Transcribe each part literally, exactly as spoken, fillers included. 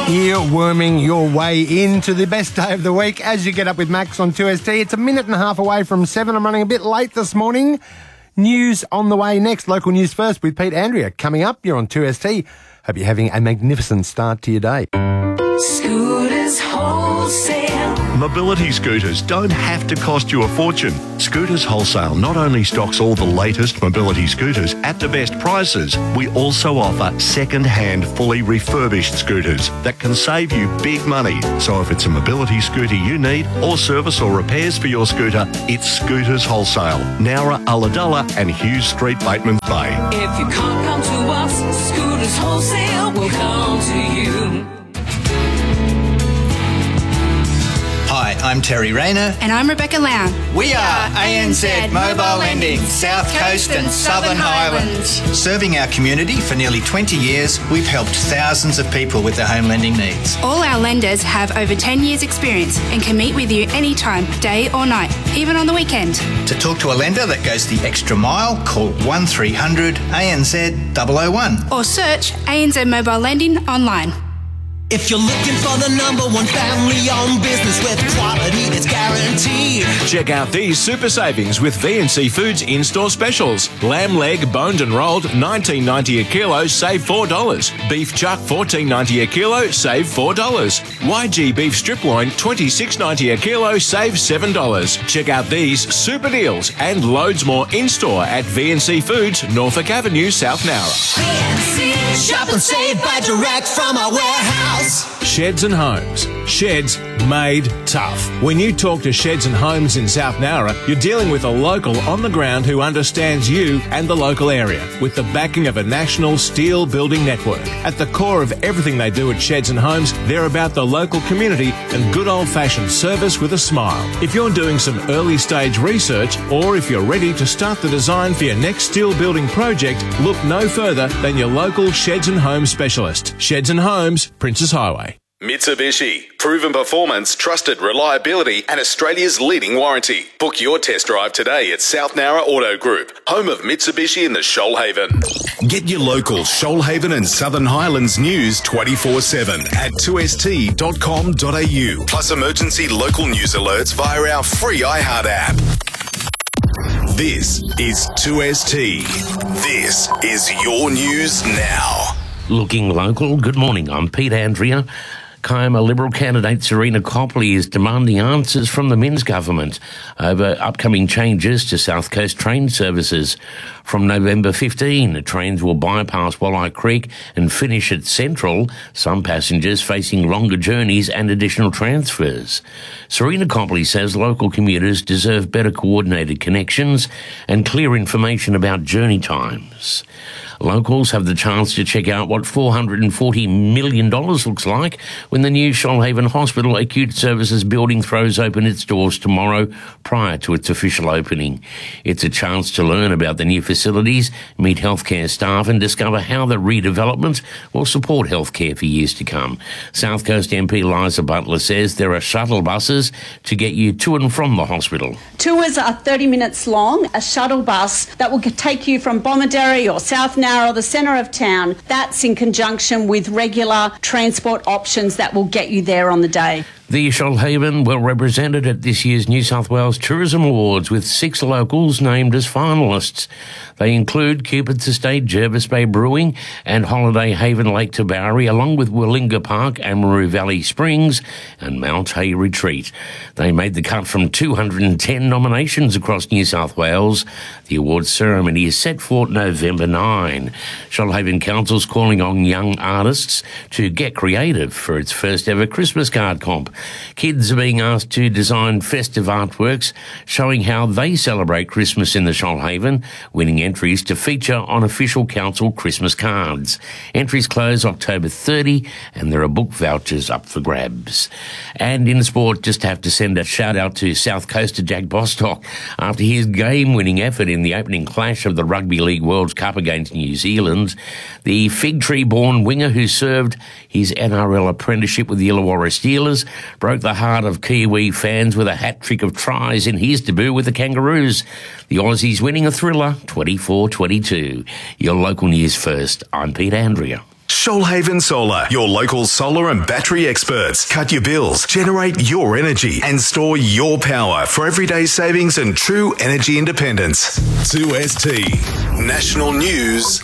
Earworming your way into the best day of the week as you get up with Max on two S T. It's a minute and a half away from seven. I'm running a bit late this morning. News on the way next. Local news first with Pete Andrea. Coming up, you're on two S T. Hope you're having a magnificent start to your day. Scooters Wholesale. Mobility scooters don't have to cost you a fortune. Scooters Wholesale not only stocks all the latest mobility scooters at the best prices, we also offer second-hand, fully refurbished scooters that can save you big money. So if it's a mobility scooter you need, or service or repairs for your scooter, it's Scooters Wholesale, Nowra, Ulladulla and Hughes Street, Batemans Bay. If you can't come to us, Scooters Wholesale will come to you. Hi, I'm Terry Rayner. And I'm Rebecca Lown. We are A N Z Mobile Lending, South Coast and Southern Highlands. Serving our community for nearly twenty years, we've helped thousands of people with their home lending needs. All our lenders have over ten years experience and can meet with you anytime, day or night, even on the weekend. To talk to a lender that goes the extra mile, call one three hundred A N Z double oh one. Or search A N Z Mobile Lending online. If you're looking for the number one family-owned business with quality that's guaranteed, check out these super savings with V and C Foods in-store specials. Lamb leg, boned and rolled, nineteen ninety a kilo, save four dollars. Beef chuck, fourteen ninety a kilo, save four dollars. Y G beef strip loin, twenty-six ninety a kilo, save seven dollars. Check out these super deals and loads more in-store at V and C Foods, Norfolk Avenue, South Nowra. V and C, shop and save by direct from our warehouse. Sheds and Homes. Sheds made tough. When you talk to Sheds and Homes in South Nowra, you're dealing with a local on the ground who understands you and the local area, with the backing of a national steel building network. At the core of everything they do at Sheds and Homes, they're about the local community and good old-fashioned service with a smile. If you're doing some early stage research, or if you're ready to start the design for your next steel building project, look no further than your local Sheds and Homes specialist. Sheds and Homes, Princes Highway. Mitsubishi. Proven performance, trusted reliability and Australia's leading warranty. Book your test drive today at South Nowra Auto Group, home of Mitsubishi in the Shoalhaven. Get your local Shoalhaven and Southern Highlands news twenty-four seven at two s t dot com dot a u. Plus emergency local news alerts via our free iHeart app. This is two S T. This is your news now. Looking local, good morning. I'm Pete Andrea. Kiama Liberal candidate Serena Copley is demanding answers from the Minns government over upcoming changes to South Coast train services. From November fifteenth, trains will bypass Walleye Creek and finish at Central, some passengers facing longer journeys and additional transfers. Serena Copley says local commuters deserve better coordinated connections and clear information about journey times. Locals have the chance to check out what four hundred forty million dollars looks like when the new Shoalhaven Hospital Acute Services building throws open its doors tomorrow prior to its official opening. It's a chance to learn about the new facilities, meet healthcare staff and discover how the redevelopment will support healthcare for years to come. South Coast M P Liza Butler says there are shuttle buses to get you to and from the hospital. Tours are thirty minutes long, a shuttle bus that will take you from Bomaderry or South Nowra or the centre of town. That's in conjunction with regular transport options that will get you there on the day. The Shoalhaven well represented at this year's New South Wales Tourism Awards with six locals named as finalists. They include Cupid's Estate, Jervis Bay Brewing and Holiday Haven Lake Tabourie, along with Willinga Park, Amaroo Valley Springs and Mount Hay Retreat. They made the cut from two hundred ten nominations across New South Wales. The awards ceremony is set for November ninth. Shoalhaven Council's calling on young artists to get creative for its first ever Christmas card comp. Kids are being asked to design festive artworks showing how they celebrate Christmas in the Shoalhaven, winning entries to feature on official council Christmas cards. Entries close October thirtieth and there are book vouchers up for grabs. And in sport, just have to send a shout out to South Coaster Jack Bostock after his game-winning effort in the opening clash of the Rugby League World Cup against New Zealand. The Fig Tree-born winger who served his N R L apprenticeship with the Illawarra Steelers broke the heart of Kiwi fans with a hat-trick of tries in his debut with the Kangaroos. The Aussies winning a thriller, twenty-four twenty-two. Your local news first. I'm Pete Andrea. Shoalhaven Solar, your local solar and battery experts. Cut your bills, generate your energy, and store your power for everyday savings and true energy independence. two S T National News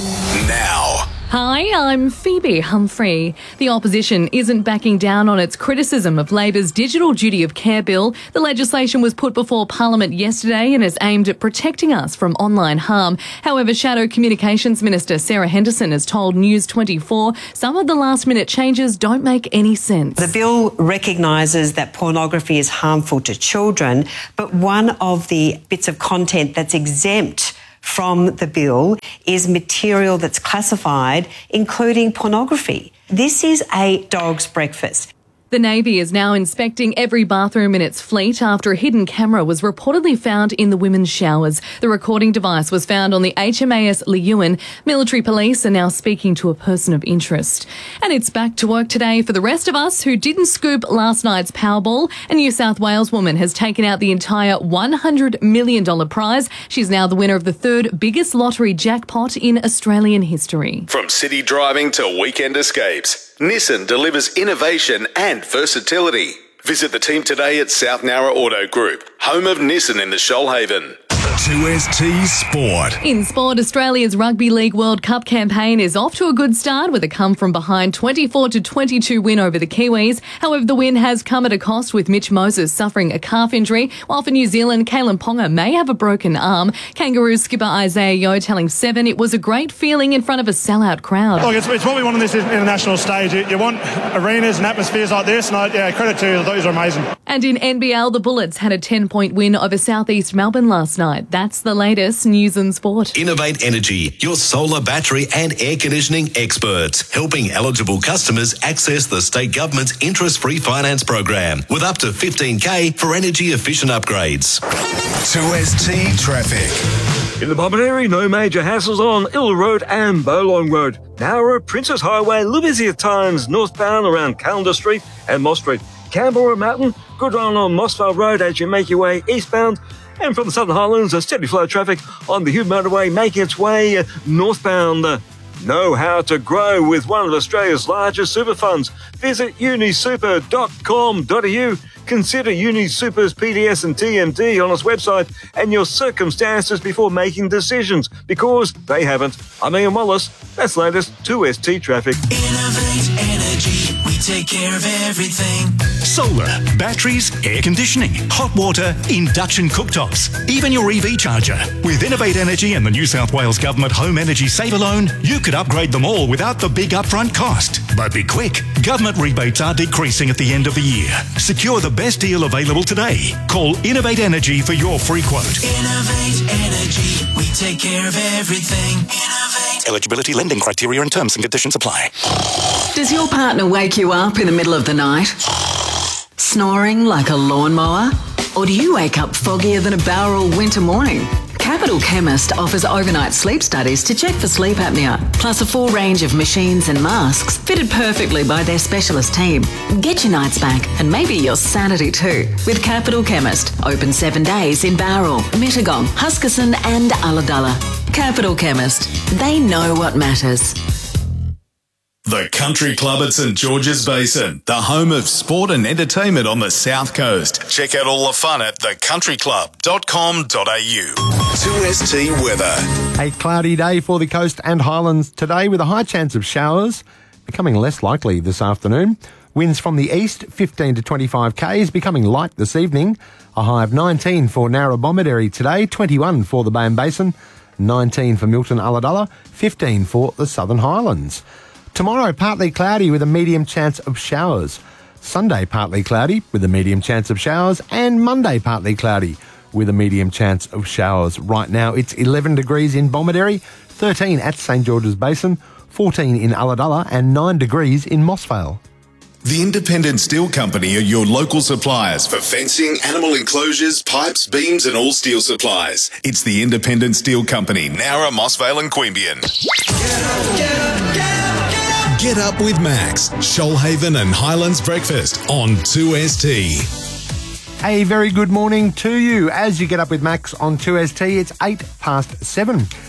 now. Hi, I'm Phoebe Humphrey. The opposition isn't backing down on its criticism of Labor's Digital Duty of Care bill. The legislation was put before Parliament yesterday and is aimed at protecting us from online harm. However, Shadow Communications Minister Sarah Henderson has told News twenty-four some of the last-minute changes don't make any sense. The bill recognises that pornography is harmful to children, but one of the bits of content that's exempt from the bill is material that's classified, including pornography. This is a dog's breakfast. The Navy is now inspecting every bathroom in its fleet after a hidden camera was reportedly found in the women's showers. The recording device was found on the H M A S Leeuwin. Military police are now speaking to a person of interest. And it's back to work today for the rest of us who didn't scoop last night's Powerball. A New South Wales woman has taken out the entire one hundred million dollars prize. She's now the winner of the third biggest lottery jackpot in Australian history. From city driving to weekend escapes, Nissan delivers innovation and versatility. Visit the team today at South Nowra Auto Group, home of Nissan in the Shoalhaven. two S T Sport. In sport, Australia's Rugby League World Cup campaign is off to a good start with a come-from-behind twenty-four to twenty-two win over the Kiwis. However, the win has come at a cost, with Mitch Moses suffering a calf injury, while for New Zealand, Kalen Ponga may have a broken arm. Kangaroos skipper Isaiah Yeo telling Seven it was a great feeling in front of a sellout crowd. Look, it's, it's what we want on this international stage. You, you want arenas and atmospheres like this, and I, yeah, credit to you. Those are amazing. And in N B L, the Bullets had a ten-point win over South East Melbourne last night. That's the latest news and sport. Innovate Energy, your solar, battery and air conditioning experts, helping eligible customers access the state government's interest-free finance program with up to fifteen K for energy-efficient upgrades. two S T Traffic. In the Bomaderry, no major hassles on Ill Road and Bowlong Road. Nowra, Princess Highway, a little busy at times, northbound around Calendar Street and Moss Street. Canberra Mountain, good run on Mossvale Road as you make your way eastbound. And from the Southern Highlands, a steady flow of traffic on the Hugh Motorway making its way uh, northbound. Uh, know how to grow with one of Australia's largest super funds. Visit unisuper dot com dot a u. Consider UniSuper's P D S and T M D on its website and your circumstances before making decisions, because they haven't. I'm Ian Wallace. That's latest two S T Traffic. Innovate Energy, we take care of everything. Solar, batteries, air conditioning, hot water, induction cooktops, even your E V charger. With Innovate Energy and the New South Wales Government Home Energy Saver Loan, you could upgrade them all without the big upfront cost. But be quick, government rebates are decreasing at the end of the year. Secure the best deal available today. Call Innovate Energy for your free quote. Innovate Energy, we take care of everything. Innovate. Eligibility, lending criteria and terms and conditions apply. Does your partner wake you up in the middle of the night? Snoring like a lawnmower? Or do you wake up foggier than a Bowral winter morning? Capital Chemist offers overnight sleep studies to check for sleep apnea, plus a full range of machines and masks fitted perfectly by their specialist team. Get your nights back and maybe your sanity too with Capital Chemist. Open seven days in Bowral, Mittagong, Huskisson and Ulladulla. Capital Chemist. They know what matters. The Country Club at St George's Basin, the home of sport and entertainment on the South Coast. Check out all the fun at the country club dot com dot a u. two S T weather. A cloudy day for the coast and highlands today with a high chance of showers, becoming less likely this afternoon. Winds from the east, fifteen to twenty-five k's, becoming light this evening. A high of nineteen for Narra-Bomaderry today, twenty-one for the Bowen Basin, nineteen for Milton Ulladulla, fifteen for the Southern Highlands. Tomorrow, partly cloudy with a medium chance of showers. Sunday, partly cloudy with a medium chance of showers. And Monday, partly cloudy with a medium chance of showers. Right now, it's eleven degrees in Bomaderry, thirteen at St George's Basin, fourteen in Ulladulla and nine degrees in Mossvale. The Independent Steel Company are your local suppliers for fencing, animal enclosures, pipes, beams and all steel supplies. It's the Independent Steel Company, Nowra, Mossvale and Queanbeyan. Get up with Max, Shoalhaven and Highlands Breakfast on two S T. A very good morning to you as you get up with Max on two S T. It's eight past seven.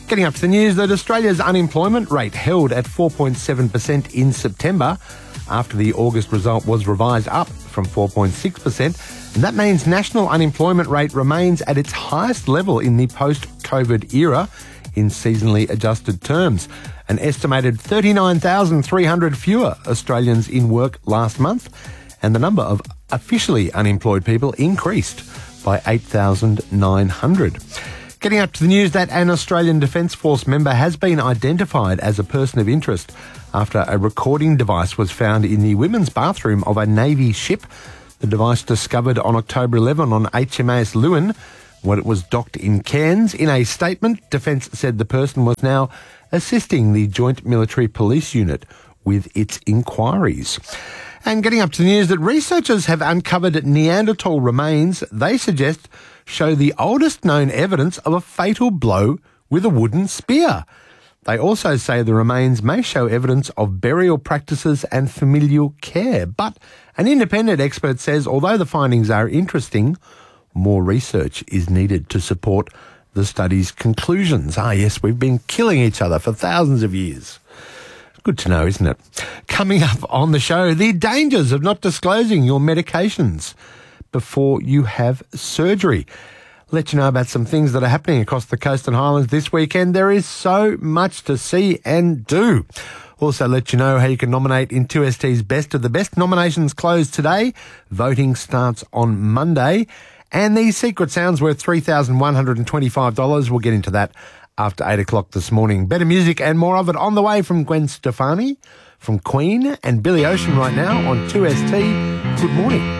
Getting up to the news that Australia's unemployment rate held at four point seven percent in September after the August result was revised up from four point six percent. And that means national unemployment rate remains at its highest level in the post-COVID era in seasonally adjusted terms. An estimated thirty-nine thousand three hundred fewer Australians in work last month, and the number of officially unemployed people increased by eight thousand nine hundred. Getting up to the news that an Australian Defence Force member has been identified as a person of interest after a recording device was found in the women's bathroom of a Navy ship. The device discovered on October eleventh on H M A S Lewin when it was docked in Cairns. In a statement, Defence said the person was now assisting the Joint Military Police Unit with its inquiries. And getting up to the news that researchers have uncovered Neanderthal remains they suggest show the oldest known evidence of a fatal blow with a wooden spear. They also say the remains may show evidence of burial practices and familial care. But an independent expert says although the findings are interesting, more research is needed to support the study's conclusions. Ah, yes, we've been killing each other for thousands of years. Good to know, isn't it? Coming up on the show, the dangers of not disclosing your medications before you have surgery. Let you know about some things that are happening across the Coast and Highlands this weekend. There is so much to see and do. Also let you know how you can nominate in two S T's Best of the Best. Nominations close today. Voting starts on Monday. And the Secret Sound's worth three thousand one hundred twenty-five dollars. We'll get into that after eight o'clock this morning. Better music and more of it on the way from Gwen Stefani, from Queen and Billy Ocean right now on two S T. Good morning.